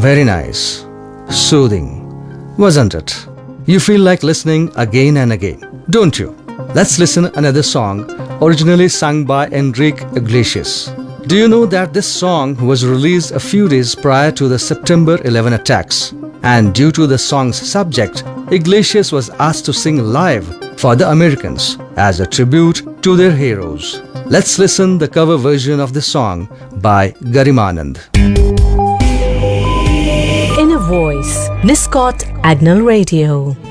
Very nice. Soothing, wasn't it? You feel like listening again and again, don't you? Let's listen another song originally sung by Enrique Iglesias. Do you know that this song was released a few days prior to the September 11 attacks? And due to the song's subject, Iglesias was asked to sing live for the Americans as a tribute to their heroes. Let's listen the cover version of the song by Garimanand. In a Voice, Niscot Agnel Radio.